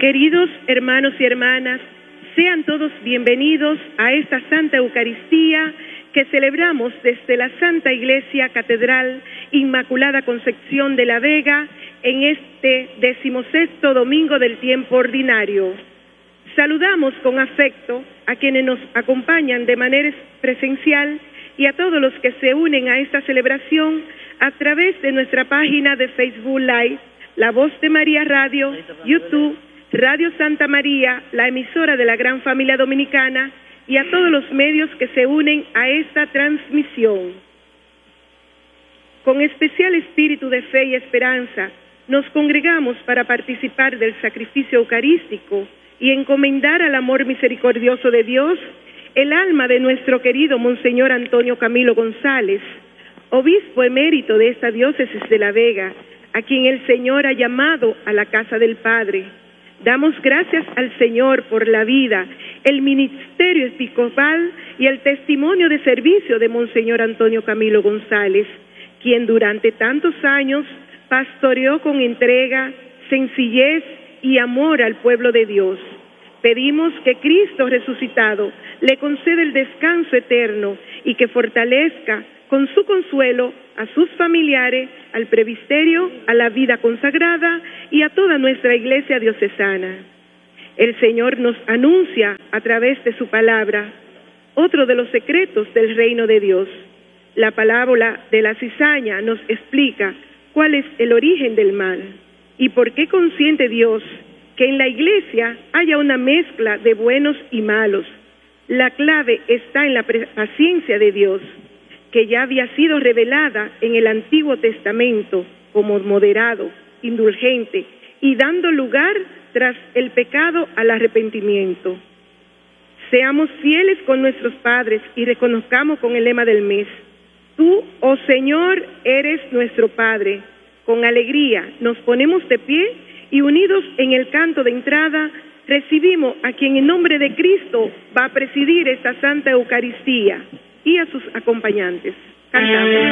Queridos hermanos y hermanas, sean todos bienvenidos a esta Santa Eucaristía que celebramos desde la Santa Iglesia Catedral Inmaculada Concepción de la Vega en este 16º domingo del tiempo ordinario. Saludamos con afecto a quienes nos acompañan de manera presencial y a todos los que se unen a esta celebración a través de nuestra página de Facebook Live, La Voz de María Radio, YouTube, Radio Santa María, la emisora de la Gran Familia Dominicana, y a todos los medios que se unen a esta transmisión. Con especial espíritu de fe y esperanza, nos congregamos para participar del sacrificio eucarístico y encomendar al amor misericordioso de Dios el alma de nuestro querido Monseñor Antonio Camilo González, obispo emérito de esta diócesis de La Vega, a quien el Señor ha llamado a la casa del Padre. Damos gracias al Señor por la vida, el ministerio episcopal y el testimonio de servicio de Monseñor Antonio Camilo González, quien durante tantos años pastoreó con entrega, sencillez y amor al pueblo de Dios. Pedimos que Cristo resucitado le conceda el descanso eterno y que fortalezca con su consuelo a sus familiares, al presbiterio, a la vida consagrada y a toda nuestra iglesia diocesana. El Señor nos anuncia a través de su palabra otro de los secretos del reino de Dios. La parábola de la cizaña nos explica cuál es el origen del mal y por qué consiente Dios que en la iglesia haya una mezcla de buenos y malos. La clave está en la paciencia de Dios, que ya había sido revelada en el Antiguo Testamento como moderado, indulgente y dando lugar tras el pecado al arrepentimiento. Seamos fieles con nuestros padres y reconozcamos con el lema del mes: tú, oh Señor, eres nuestro Padre. Con alegría nos ponemos de pie y unidos en el canto de entrada recibimos a quien en nombre de Cristo va a presidir esta Santa Eucaristía y a sus acompañantes. Cantamos.